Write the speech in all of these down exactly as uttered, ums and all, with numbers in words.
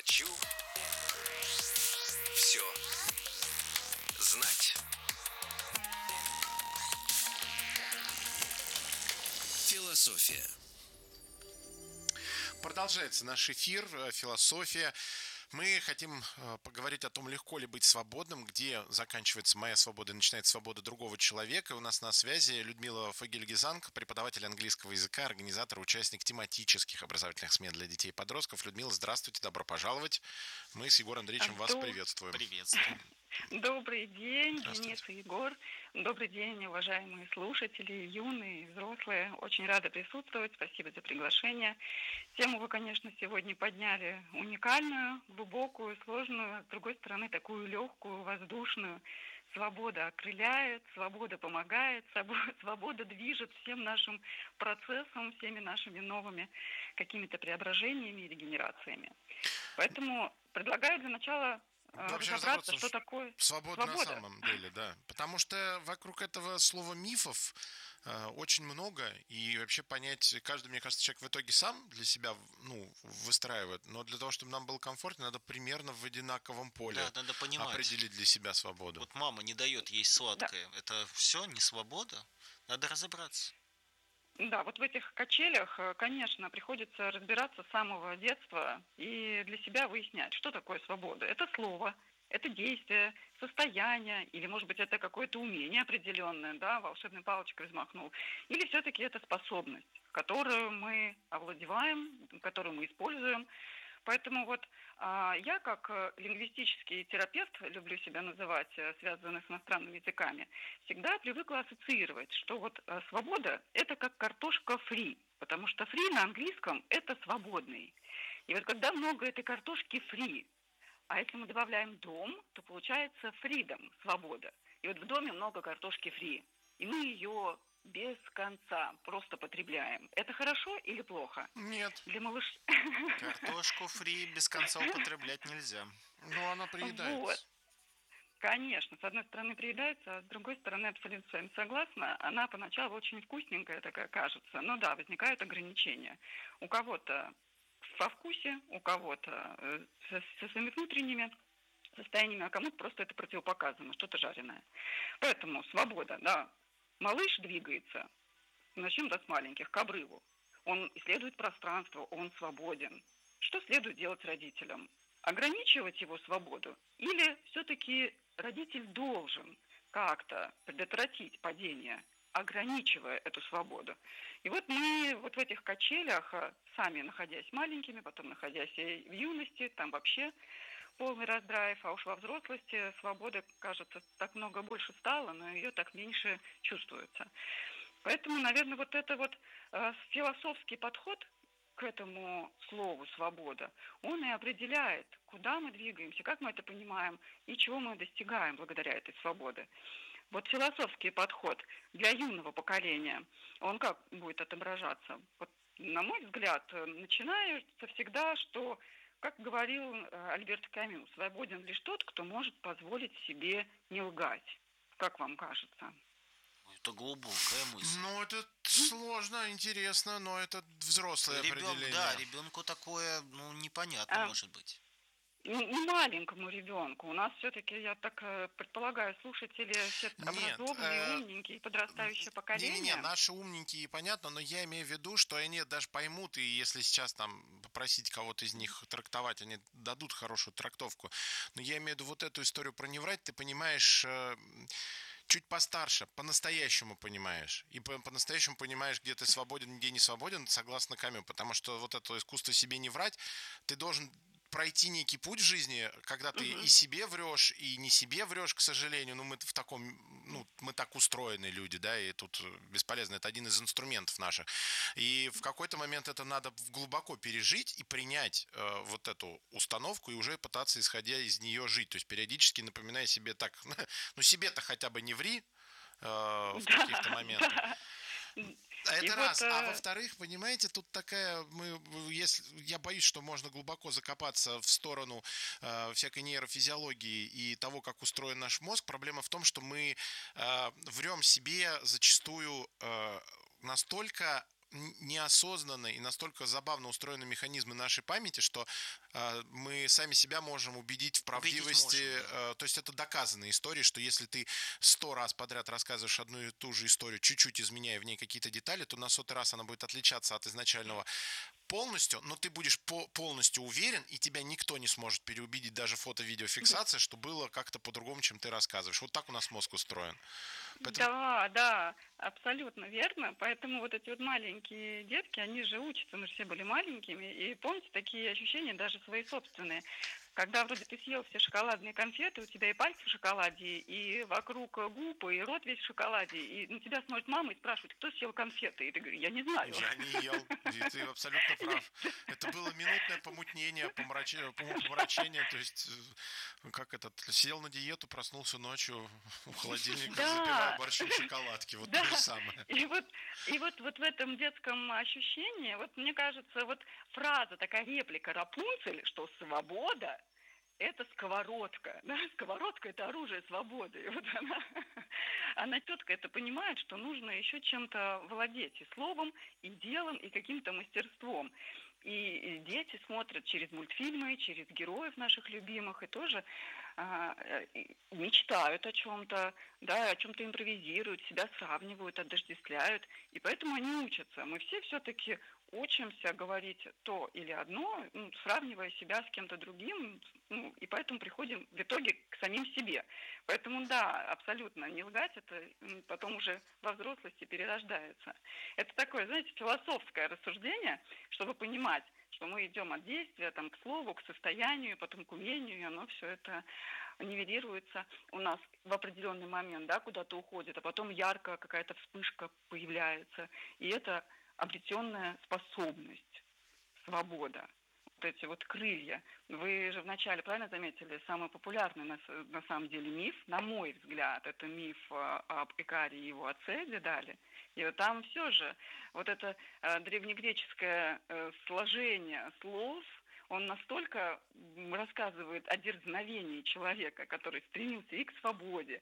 Хочу все знать. Философия. Продолжается наш эфир «Философия». Мы хотим поговорить о том, легко ли быть свободным, где заканчивается моя свобода и начинается свобода другого человека. И у нас на связи Людмила Фогель-Гизанг, преподаватель английского языка, организатор, участник тематических образовательных смен для детей и подростков. Людмила, здравствуйте, добро пожаловать. Мы с Егором Андреевичем вас приветствуем. Приветствуем. Добрый день, Денис и Егор. Добрый день, уважаемые слушатели, юные, взрослые. Очень рада присутствовать. Спасибо за приглашение. Тему вы, конечно, сегодня подняли уникальную, глубокую, сложную, с другой стороны, такую легкую, воздушную. Свобода окрыляет, свобода помогает, свобода движет всем нашим процессом, всеми нашими новыми какими-то преображениями и регенерациями. Поэтому предлагаю для начала Вообще разобраться, что такое свобода, свобода. На самом деле, да. Потому что вокруг этого слова мифов э, очень много, и вообще понять, каждый, мне кажется, человек в итоге сам для себя, ну, выстраивает, но для того, чтобы нам было комфортно, надо примерно в одинаковом поле Да, надо понимать. определить для себя свободу. Вот мама не дает есть сладкое, да. Это все не свобода? Надо разобраться. Да, вот в этих качелях, конечно, приходится разбираться с самого детства и для себя выяснять, что такое свобода. Это слово, это действие, состояние, или, может быть, это какое-то умение определенное, да, волшебной палочкой взмахнул, или все-таки это способность, которую мы овладеваем, которую мы используем. Поэтому вот а, я, как лингвистический терапевт, люблю себя называть, связанный с иностранными языками, всегда привыкла ассоциировать, что вот а, свобода – это как картошка фри, потому что фри на английском – это свободный. И вот когда много этой картошки фри, а если мы добавляем дом, то получается freedom, свобода. И вот в доме много картошки фри, и мы ее без конца просто потребляем. Это хорошо или плохо? Нет. Для малыш... Картошку фри без конца употреблять нельзя. Но она приедается. Вот. Конечно, с одной стороны приедается, а с другой стороны абсолютно с вами согласна. Она поначалу очень вкусненькая такая кажется, но да, возникают ограничения. У кого-то во вкусе, у кого-то со, со своими внутренними состояниями, а кому-то просто это противопоказано, что-то жареное. Поэтому свобода, да. Малыш двигается, начнем да, с маленьких, к обрыву. Он исследует пространство, он свободен. Что следует делать родителям? Ограничивать его свободу? Или все-таки родитель должен как-то предотвратить падение, ограничивая эту свободу? И вот мы вот в этих качелях, сами находясь маленькими, потом находясь и в юности, там вообще полный раздрайв, а уж во взрослости свободы, кажется, так много больше стало, но ее так меньше чувствуется. Поэтому, наверное, вот это вот э, философский подход к этому слову «свобода», он и определяет, куда мы двигаемся, как мы это понимаем и чего мы достигаем благодаря этой свободе. Вот философский подход для юного поколения, он как будет отображаться? Вот, на мой взгляд, начинается всегда, что, как говорил Альберт Камю, свободен лишь тот, кто может позволить себе не лгать. Как вам кажется? Это глубокая мысль. Ну, это сложно, интересно, но это взрослое Ребенок, определение. Да, ребенку такое, ну, непонятно, а, может быть. Не, не маленькому ребенку. У нас все-таки, я так предполагаю, слушатели все образованные, э, умненькие, подрастающее поколение. Не-не-не, наши умненькие, понятно, но я имею в виду, что они даже поймут, и если сейчас там попросить кого-то из них трактовать, они дадут хорошую трактовку. Но я имею в виду вот эту историю про не врать, ты понимаешь... чуть постарше, по-настоящему понимаешь. И по- по-настоящему понимаешь, где ты свободен, где не свободен, согласно Камю. Потому что вот это искусство себе не врать, ты должен пройти некий путь в жизни, когда ты uh-huh. и себе врешь, и не себе врешь, к сожалению. Ну, мы в таком, ну, мы так устроены люди, да, и тут бесполезно. Это один из инструментов наших. И в какой-то момент это надо глубоко пережить и принять э, вот эту установку и уже пытаться, исходя из нее, жить. То есть периодически напоминая себе так, ну, себе-то хотя бы не ври э, в да, каких-то моментах. Да. Это и раз. Вот, а во-вторых, понимаете, тут такая, мы, если, я боюсь, что можно глубоко закопаться в сторону э, всякой нейрофизиологии и того, как устроен наш мозг. Проблема в том, что мы э, врем себе зачастую э, настолько неосознанно и настолько забавно устроены механизмы нашей памяти, что э, мы сами себя можем убедить в правдивости. Убедить можем, да. э, то есть это доказанная история, что если ты сто раз подряд рассказываешь одну и ту же историю, чуть-чуть изменяя в ней какие-то детали, то на сотый раз она будет отличаться от изначального полностью, но ты будешь по- полностью уверен, и тебя никто не сможет переубедить, даже фото-видеофиксация, что было как-то по-другому, чем ты рассказываешь. Вот так у нас мозг устроен. Поэтому... Да, да, абсолютно верно. Поэтому вот эти вот маленькие детки, они же учатся, мы же все были маленькими, и помните такие ощущения даже свои собственные. Когда вроде ты съел все шоколадные конфеты, у тебя и пальцы в шоколаде, и вокруг губы, и рот весь в шоколаде, и на тебя смотрит мама и спрашивает, кто съел конфеты, и ты говоришь, я не знаю. Я не ел, и ты абсолютно прав. Это было минутное помутнение, помрачение, помрачение, то есть, как этот, сел на диету, проснулся ночью у холодильника, Да. запивая борщом шоколадки, вот Да. то же самое. И вот, и вот, вот в этом детском ощущении, вот мне кажется, вот фраза, такая реплика Рапунцель, что свобода – это сковородка. Да? Сковородка – это оружие свободы. И вот она, она четко это понимает, что нужно еще чем-то владеть и словом, и делом, и каким-то мастерством. И дети смотрят через мультфильмы, через героев наших любимых, и тоже а, мечтают о чем-то, да, о чем-то импровизируют, себя сравнивают, отождествляют, и поэтому они учатся. Мы все все-таки учимся говорить то или одно, ну, сравнивая себя с кем-то другим, ну, и поэтому приходим в итоге к самим себе. Поэтому да, абсолютно, не лгать, это потом уже во взрослости перерождается. Это такое, знаете, философское рассуждение, чтобы понимать, что мы идем от действия там, к слову, к состоянию, потом к умению, и оно все это нивелируется у нас в определенный момент, да, куда-то уходит, а потом ярко какая-то вспышка появляется. И это обретенная способность, свобода, вот эти вот крылья. Вы же вначале правильно заметили, самый популярный на, на самом деле миф, на мой взгляд, это миф об Икаре и его отце Дедале. И вот там все же вот это э, древнегреческое э, сложение слов, он настолько рассказывает о дерзновении человека, который стремился и к свободе,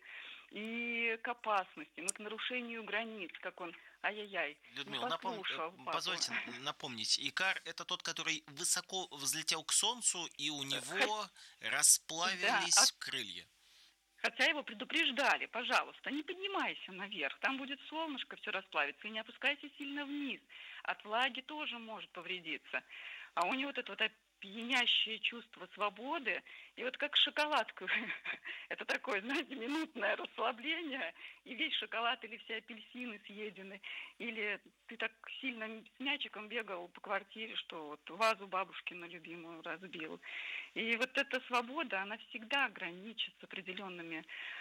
и к опасности, ну, к нарушению границ, как он, ай-яй-яй, Людмила, не напом... послушал папу. позвольте напомнить, Икар – это тот, который высоко взлетел к солнцу, и у него расплавились Да, а... крылья. Хотя его предупреждали, пожалуйста, не поднимайся наверх, там будет солнышко, все расплавится, и не опускайся сильно вниз. От влаги тоже может повредиться. А у него вот это вот пьянящее чувство свободы, и вот как шоколадку, это такое, знаете, минутное расслабление, и весь шоколад или все апельсины съедены, или ты так сильно с мячиком бегал по квартире, что вот вазу бабушкину любимую разбил. И вот эта свобода, она всегда граничит с определенными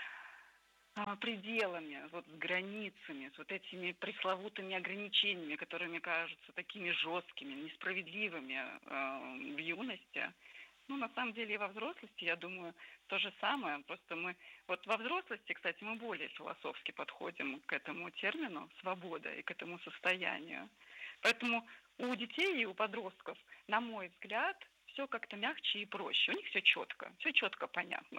пределами, вот с границами, с вот этими пресловутыми ограничениями, которые мне кажутся такими жесткими, несправедливыми э, в юности. Ну, на самом деле и во взрослости, я думаю, то же самое. Просто мы, вот во взрослости, кстати, мы более философски подходим к этому термину «свобода» и к этому состоянию. Поэтому у детей и у подростков, на мой взгляд, все как-то мягче и проще. У них все четко, все четко понятно.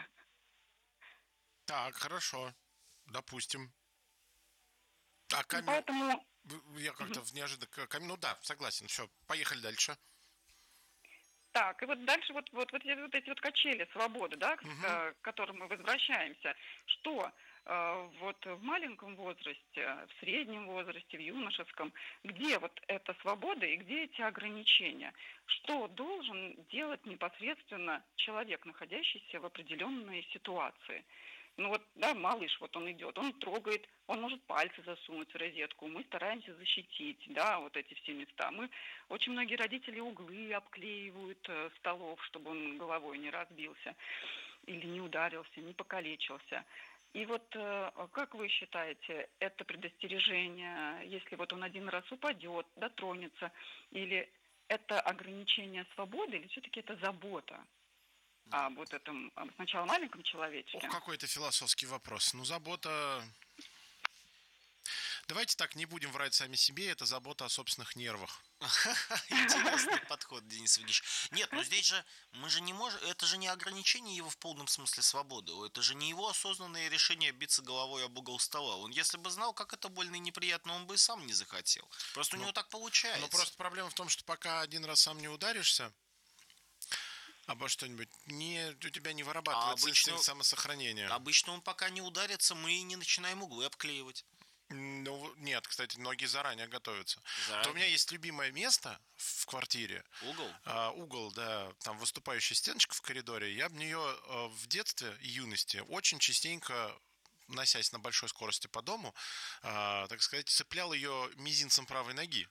Так, хорошо. Допустим. А камень... Поэтому... Я как-то в неожиданно... Камень... Ну да, согласен. Все, поехали дальше. Так, и вот дальше вот, вот, вот, эти, вот эти вот качели свободы, да, к, Угу. к которым мы возвращаемся. Что э, вот в маленьком возрасте, в среднем возрасте, в юношеском, где вот эта свобода и где эти ограничения? Что должен делать непосредственно человек, находящийся в определенной ситуации? Ну вот, да, малыш, вот он идет, он трогает, он может пальцы засунуть в розетку, мы стараемся защитить, да, вот эти все места. Мы, очень многие родители углы обклеивают э, столов, чтобы он головой не разбился или не ударился, не покалечился. И вот э, как вы считаете, это предостережение, если вот он один раз упадет, дотронется, или это ограничение свободы, или все-таки это забота об вот этом сначала маленьком человечке? Ох, какой это философский вопрос. Ну, забота... Давайте так, не будем врать сами себе, это забота о собственных нервах. Интересный подход, Денис Евгеньевич. Нет, ну здесь же мы же не можем, это же не ограничение его в полном смысле свободы. Это же не его осознанное решение биться головой об угол стола. Он, если бы знал, как это больно и неприятно, он бы и сам не захотел. Просто у Ну, него так получается. Но просто проблема в том, что пока один раз сам не ударишься обо что-нибудь, не, у тебя не вырабатывается А обычно- инстинкт самосохранения. Обычно он пока не ударится, мы и не начинаем углы обклеивать. Ну, нет, кстати, многие заранее готовятся. Заранее. Вот у меня есть любимое место в квартире. Угол? А, угол, да, там выступающая стеночка в коридоре. Я в нее а, в детстве и юности очень частенько, носясь на большой скорости по дому, а, так сказать, цеплял ее мизинцем правой ноги.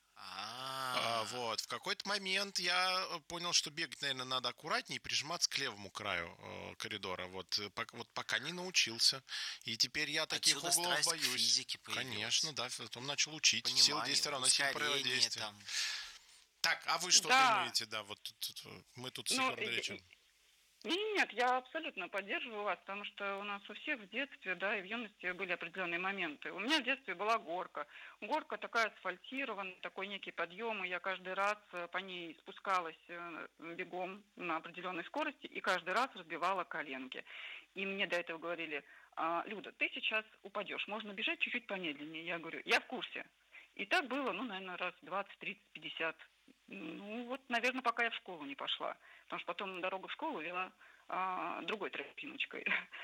А, А, вот. В какой-то момент я понял, что бегать, наверное, надо аккуратнее и прижиматься к левому краю э, коридора. Вот, э, пок- вот пока не научился. И теперь я таких Отсюда углов страсть к боюсь. физике появилась. Конечно, да. Потом начал учить. Сила Понимание, действия равна силе ускорение противодействия. там. Так, а вы что Да. думаете? Да, вот тут, тут, э, мы тут с Ну, Егором и- Ильичем. Нет, я абсолютно поддерживаю вас, потому что у нас у всех в детстве, да, и в юности были определенные моменты. У меня в детстве была горка. Горка такая асфальтированная, такой некий подъем, и я каждый раз э, по ней спускалась э, бегом на определенной скорости и каждый раз разбивала коленки. И мне до этого говорили: «А, Люда, ты сейчас упадешь, можно бежать чуть-чуть помедленнее». Я говорю: я в курсе. И так было, ну, наверное, раз двадцать, тридцать, пятьдесят. Ну, вот, наверное, пока я в школу не пошла. Потому что потом дорогу в школу вела а, другой тропиночкой.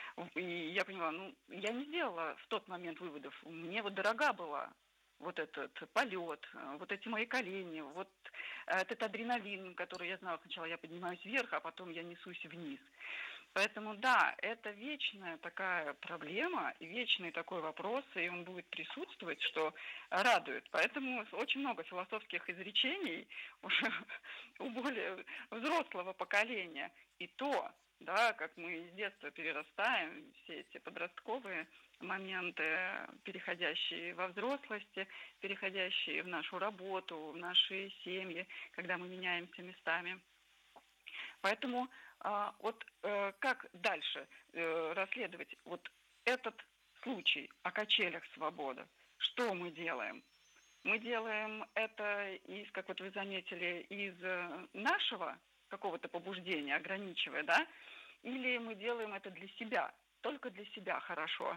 И я поняла, ну, я не сделала в тот момент выводов. Мне вот дорога была вот этот полет, вот эти мои колени, вот этот адреналин, который я знала. Сначала я поднимаюсь вверх, а потом я несусь вниз. Поэтому да, это вечная такая проблема, и вечный такой вопрос, и он будет присутствовать, что радует. Поэтому очень много философских изречений уже у более взрослого поколения. И то, да, как мы с детства перерастаем, все эти подростковые моменты, переходящие во взрослости, переходящие в нашу работу, в наши семьи, когда мы меняемся местами. Поэтому а, вот э, как дальше э, расследовать вот этот случай о качелях свободы? Что мы делаем? Мы делаем это из, как вот вы заметили, из э, нашего какого-то побуждения, ограничивая, да? Или мы делаем это для себя, только для себя хорошо?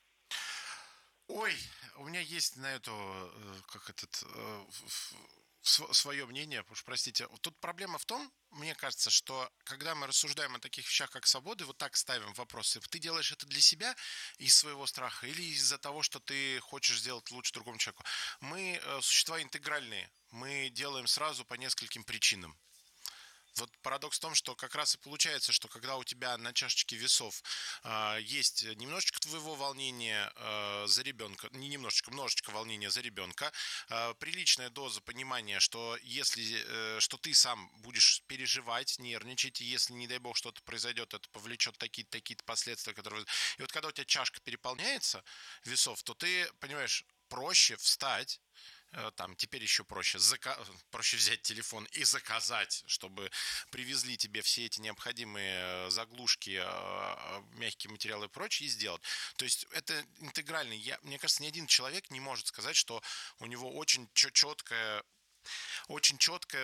Ой, у меня есть на это, э, как этот, э, ф- св- свое мнение, уж простите. Вот тут проблема в том, мне кажется, что когда мы рассуждаем о таких вещах, как свободы, вот так ставим вопросы, ты делаешь это для себя из своего страха или из-за того, что ты хочешь сделать лучше другому человеку. Мы э, существа интегральные, мы делаем сразу по нескольким причинам. Вот парадокс в том, что как раз и получается, что когда у тебя на чашечке весов э, есть немножечко твоего волнения э, за ребенка, не немножечко, множечко волнения за ребенка, э, приличная доза понимания, что если, э, что ты сам будешь переживать, нервничать, и если, не дай бог, что-то произойдет, это повлечет такие-то, такие-то последствия, которые... И вот когда у тебя чашка переполняется весов, то ты, понимаешь, проще встать, там теперь еще проще, зака... проще взять телефон и заказать, чтобы привезли тебе все эти необходимые заглушки, мягкие материалы и прочее, и сделать. То есть это интегральный. Я, мне кажется, ни один человек не может сказать, что у него очень четкая очень четкая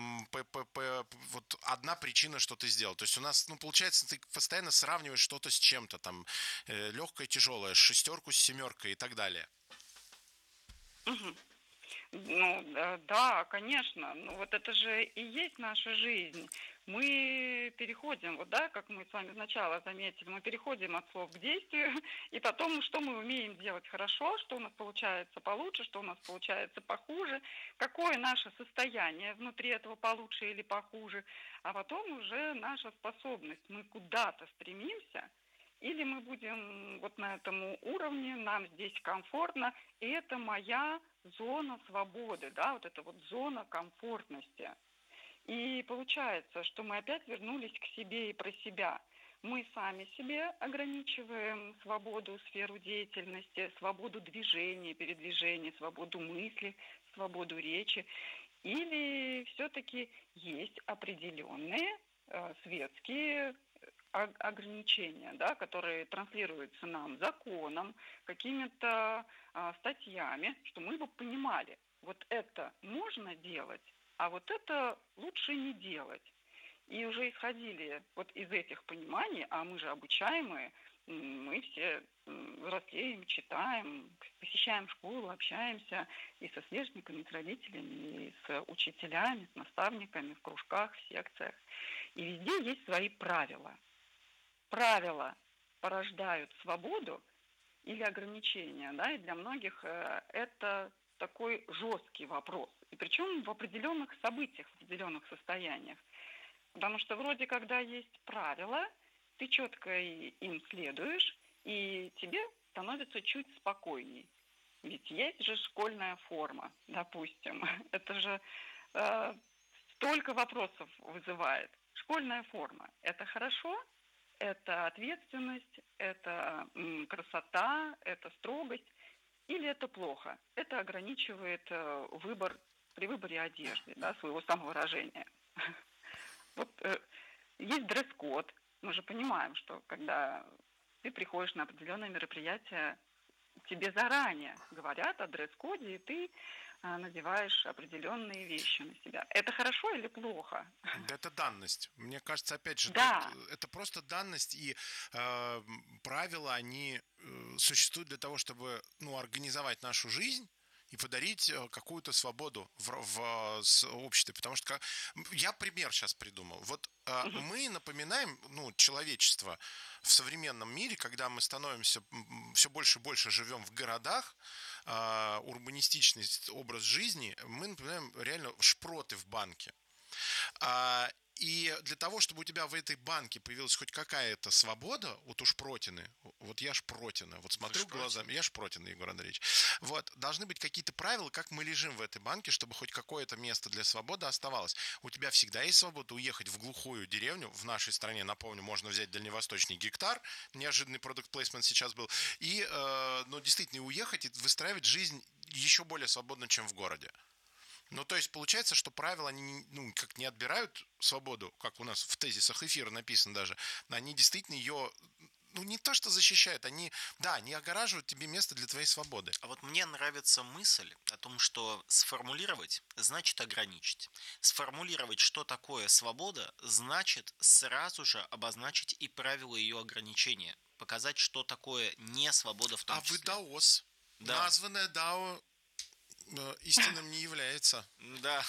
вот одна причина, что ты сделал. То есть у нас, ну, получается, ты постоянно сравниваешь что-то с чем-то, там, легкое, тяжелое, шестерку с семеркой и так далее. Угу. Ну, да, да, конечно. Ну, вот это же и есть наша жизнь. Мы переходим, вот, да, как мы с вами сначала заметили, мы переходим от слов к действию, и потом, что мы умеем делать хорошо, что у нас получается получше, что у нас получается похуже, какое наше состояние внутри этого получше или похуже, а потом уже наша способность. Мы куда-то стремимся, или мы будем вот на этом уровне, нам здесь комфортно, и это моя зона свободы, да, вот эта вот зона комфортности. И получается, что мы опять вернулись к себе и про себя. Мы сами себе ограничиваем свободу, сферу деятельности, свободу движения, передвижения, свободу мысли, свободу речи. Или все-таки есть определенные э, светские ограничения, да, которые транслируются нам законом, какими-то а, статьями, что мы бы понимали, вот это можно делать, а вот это лучше не делать. И уже исходили вот из этих пониманий, а мы же обучаемые, мы все взрослеем, читаем, посещаем школу, общаемся и со сверстниками, с родителями, и с учителями, с наставниками в кружках, в секциях. И везде есть свои правила. Правила порождают свободу или ограничения, да, и для многих это такой жесткий вопрос. И причем в определенных событиях, в определенных состояниях. Потому что вроде когда есть правила, ты четко им следуешь, и тебе становится чуть спокойней. Ведь есть же школьная форма, допустим. Это же э, столько вопросов вызывает. Школьная форма – это хорошо, это ответственность, это м, красота, это строгость, или это плохо? Это ограничивает э, выбор при выборе одежды, да, своего самовыражения. Вот э, есть дресс-код. Мы же понимаем, что когда ты приходишь на определенное мероприятие, тебе заранее говорят о дресс-коде, и ты э, надеваешь определенные вещи на себя. Это хорошо или плохо? Да, это данность. Мне кажется, опять же, да. тут, это просто данность, и э, правила, они э, существуют для того, чтобы, ну, организовать нашу жизнь и подарить какую-то свободу в, в, в обществе. Потому что я пример сейчас придумал. Вот э, угу. мы напоминаем, ну, человечество в современном мире, когда мы становимся все больше и больше живем в городах, э, урбанистичный образ жизни, мы напоминаем реально шпроты в банке. А, и для того, чтобы у тебя в этой банке появилась хоть какая-то свобода, вот у шпротины, вот я шпротина, вот смотрю глазами, я шпротина, Егор Андреевич, вот, должны быть какие-то правила, как мы лежим в этой банке, чтобы хоть какое-то место для свободы оставалось. У тебя всегда есть свобода уехать в глухую деревню, в нашей стране, напомню, можно взять дальневосточный гектар, неожиданный продукт-плейсмент сейчас был, и, э, ну, действительно, уехать и выстраивать жизнь еще более свободно, чем в городе. Ну, то есть, получается, что правила, они, ну, как не отбирают свободу, как у нас в тезисах эфира написано даже, они действительно ее, ну, не то что защищают, они, да, они огораживают тебе место для твоей свободы. А вот мне нравится мысль о том, что сформулировать значит ограничить. Сформулировать, что такое свобода, значит сразу же обозначить и правила ее ограничения. Показать, что такое не свобода в том а числе. А вы даос. Да. Названное дао истинным не является. Да.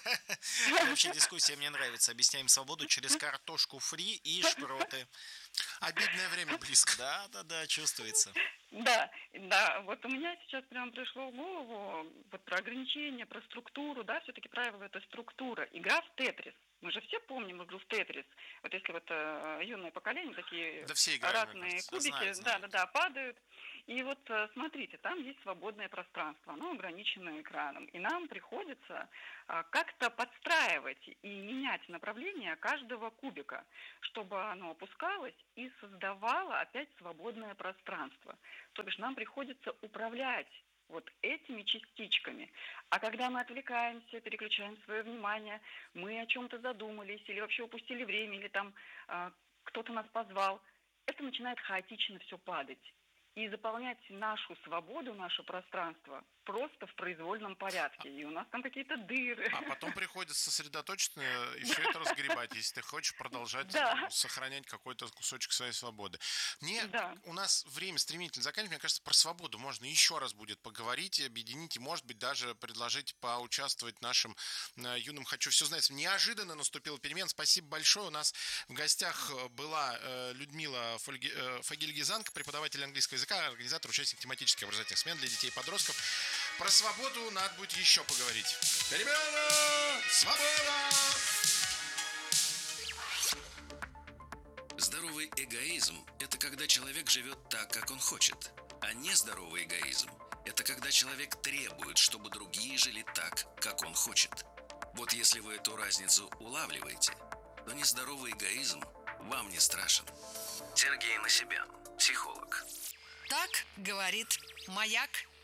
Вообще дискуссия мне нравится. Объясняем свободу через картошку фри и шпроты. Обидное время близко. Да, да, да, чувствуется. Да, да, вот у меня сейчас прям пришло в голову вот про ограничения, про структуру, да, все-таки правило это структура. Игра в Тетрис. Мы же все помним игру в Тетрис. Вот если вот э, юное поколение, такие да все играли, разные кубики, знаю, знаю. да, да, да, падают. И вот смотрите, там есть свободное пространство, оно ограничено экраном. И нам приходится э, как-то подстраивать и менять направление каждого кубика, чтобы оно опускалось и создавало опять свободное пространство. То бишь нам приходится управлять вот этими частичками. А когда мы отвлекаемся, переключаем свое внимание, мы о чем-то задумались или вообще упустили время, или там э, кто-то нас позвал, это начинает хаотично все падать. И заполнять нашу свободу, наше пространство просто в произвольном порядке. И у нас там какие-то дыры. А потом приходится сосредоточиться и все это разгребать, если ты хочешь продолжать да. сохранять какой-то кусочек своей свободы. Мне, да. У нас время стремительно заканчивается. Мне кажется, про свободу можно еще раз будет поговорить, объединить и, может быть, даже предложить поучаствовать нашим юным «Хочу все знать». Неожиданно наступил перемен. Спасибо большое. У нас в гостях была Людмила Фагельгизанг, преподаватель английского языка, организатор, участник тематических образовательных смен для детей и подростков. Про свободу надо будет еще поговорить. Ребята, свобода! Здоровый эгоизм – это когда человек живет так, как он хочет. А нездоровый эгоизм – это когда человек требует, чтобы другие жили так, как он хочет. Вот если вы эту разницу улавливаете, то нездоровый эгоизм вам не страшен. Сергей Насибян, психолог. Так говорит Маяк.